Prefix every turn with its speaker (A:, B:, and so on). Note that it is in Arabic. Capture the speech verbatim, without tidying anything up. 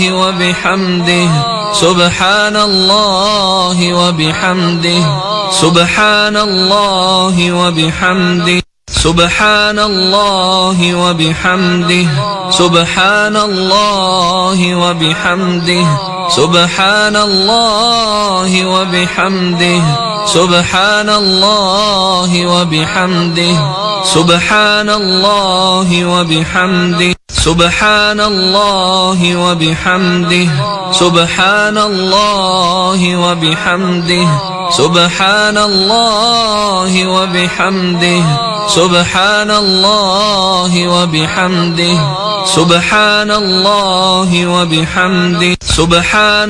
A: وبحمده سبحان الله وبحمده سبحان الله وبحمده سبحان الله وبحمده سبحان الله وبحمده سبحان الله وبحمده سبحان الله وبحمده سبحان الله وبحمده سبحان الله وبحمده سبحان الله وبحمده سبحان الله وبحمده سبحان الله وبحمده سبحان الله وبحمده سبحان